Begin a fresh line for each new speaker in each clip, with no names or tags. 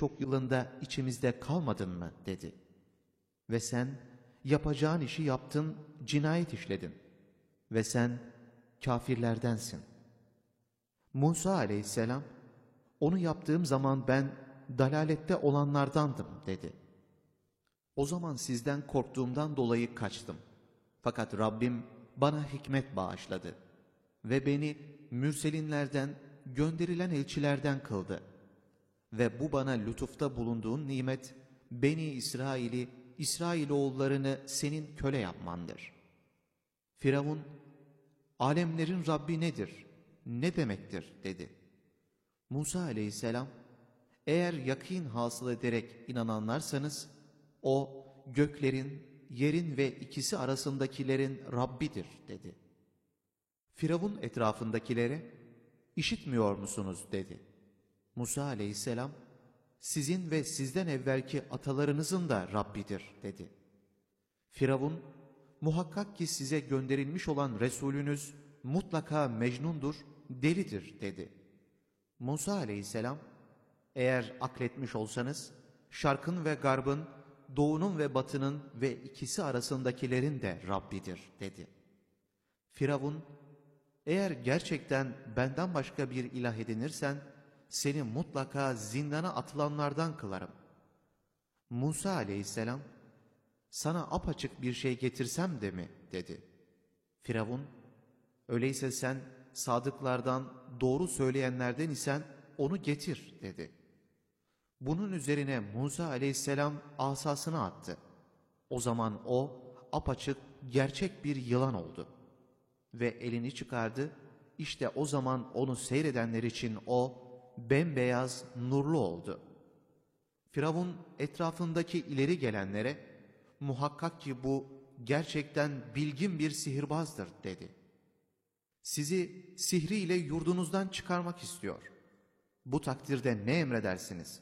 birçok yılında içimizde kalmadın mı dedi. Ve sen yapacağın işi yaptın, cinayet işledin. Ve sen kâfirlerdensin. Musa aleyhisselam, onu yaptığım zaman ben dalalette olanlardandım dedi. O zaman sizden korktuğumdan dolayı kaçtım. Fakat Rabbim bana hikmet bağışladı ve beni mürselinlerden, gönderilen elçilerden kıldı. Ve bu bana lütufta bulunduğun nimet, Beni İsrail'i, İsrailoğullarını senin köle yapmandır. Firavun, alemlerin Rabbi nedir, ne demektir dedi. Musa aleyhisselam, eğer yakîn hasıl ederek inananlarsanız, o göklerin, yerin ve ikisi arasındakilerin Rabbidir dedi. Firavun etrafındakilere, işitmiyor musunuz dedi. Musa aleyhisselam, sizin ve sizden evvelki atalarınızın da Rabbidir dedi. Firavun, muhakkak ki size gönderilmiş olan Resulünüz mutlaka mecnundur, delidir dedi. Musa aleyhisselam, eğer akletmiş olsanız, şarkın ve garbın, doğunun ve batının ve ikisi arasındakilerin de Rabbidir dedi. Firavun, eğer gerçekten benden başka bir ilah edinirsen, seni mutlaka zindana atılanlardan kılarım. Musa aleyhisselam, sana apaçık bir şey getirsem de mi dedi. Firavun, öyleyse sen sadıklardan, doğru söyleyenlerden isen onu getir dedi. Bunun üzerine Musa aleyhisselam asasını attı. O zaman o apaçık gerçek bir yılan oldu. Ve elini çıkardı, işte o zaman onu seyredenler için o bembeyaz, nurlu oldu. Firavun etrafındaki ileri gelenlere, muhakkak ki bu gerçekten bilgin bir sihirbazdır dedi. Sizi sihriyle yurdunuzdan çıkarmak istiyor. Bu takdirde ne emredersiniz?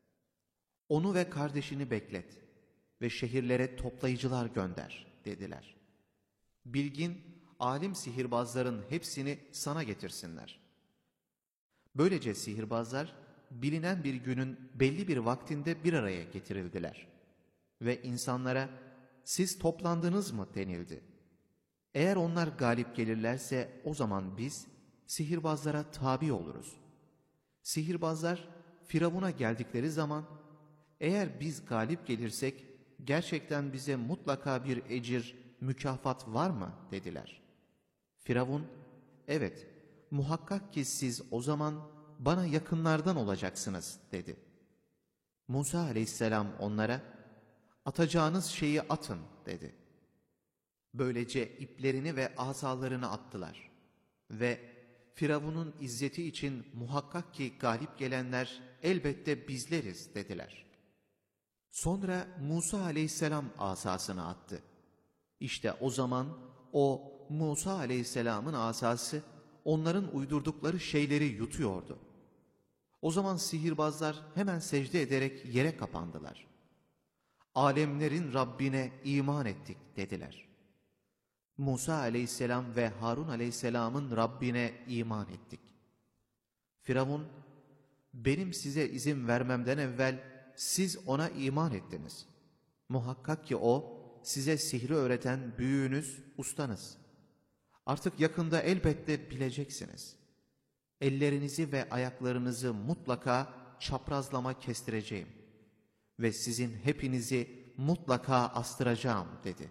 Onu ve kardeşini beklet ve şehirlere toplayıcılar gönder dediler. Bilgin, alim sihirbazların hepsini sana getirsinler. Böylece sihirbazlar bilinen bir günün belli bir vaktinde bir araya getirildiler. Ve insanlara siz toplandınız mı denildi. Eğer onlar galip gelirlerse o zaman biz sihirbazlara tabi oluruz. Sihirbazlar Firavun'a geldikleri zaman eğer biz galip gelirsek gerçekten bize mutlaka bir ecir, mükafat var mı dediler. Firavun, evet muhakkak ki siz o zaman bana yakınlardan olacaksınız dedi. Musa aleyhisselam onlara, atacağınız şeyi atın dedi. Böylece iplerini ve asalarını attılar. Ve Firavun'un izzeti için muhakkak ki galip gelenler elbette bizleriz dediler. Sonra Musa aleyhisselam asasını attı. İşte o zaman o Musa aleyhisselamın asası onların uydurdukları şeyleri yutuyordu. O zaman sihirbazlar hemen secde ederek yere kapandılar. Alemlerin Rabbine iman ettik dediler. Musa aleyhisselam ve Harun aleyhisselamın Rabbine iman ettik. Firavun, benim size izin vermemden evvel siz ona iman ettiniz. Muhakkak ki o size sihri öğreten büyüğünüz, ustanız. Artık yakında elbette bileceksiniz. Ellerinizi ve ayaklarınızı mutlaka çaprazlama kestireceğim ve sizin hepinizi mutlaka astıracağım dedi.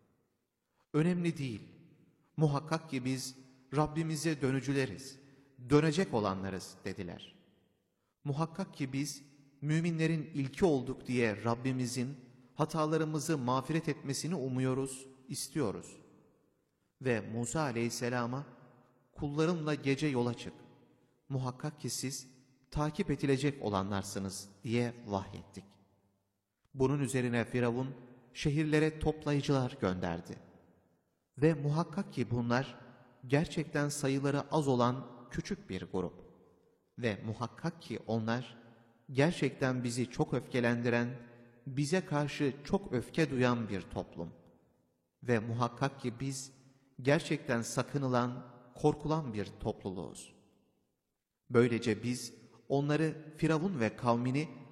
Önemli değil. Muhakkak ki biz Rabbimize dönücüleriz, dönecek olanlarız dediler. Muhakkak ki biz müminlerin ilki olduk diye Rabbimizin hatalarımızı mağfiret etmesini umuyoruz, istiyoruz. Ve Musa aleyhisselama, kullarımla gece yola çık. Muhakkak ki siz takip edilecek olanlarsınız diye vahyettik. Bunun üzerine Firavun şehirlere toplayıcılar gönderdi. Ve muhakkak ki bunlar gerçekten sayıları az olan küçük bir grup. Ve muhakkak ki onlar gerçekten bizi çok öfkelendiren, bize karşı çok öfke duyan bir toplum. Ve muhakkak ki biz gerçekten sakınılan, korkulan bir topluluğuz. Böylece biz onları, Firavun ve kavmini